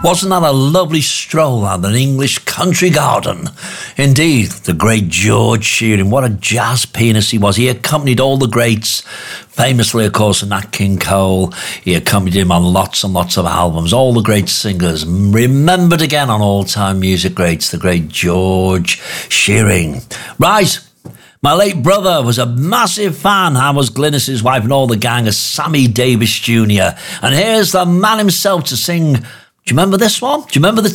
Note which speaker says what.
Speaker 1: Wasn't that a lovely stroll out an English country garden? Indeed, the great George Shearing, what a jazz pianist he was. He accompanied all the greats, famously, of course, Nat King Cole. He accompanied him on lots and lots of albums, all the great singers. Remembered again on all-time music greats, the great George Shearing. Right. My late brother was a massive fan, I was Glynis's wife and all the gang, of Sammy Davis Jr. And here's the man himself to sing. Do you remember this one? Do you remember the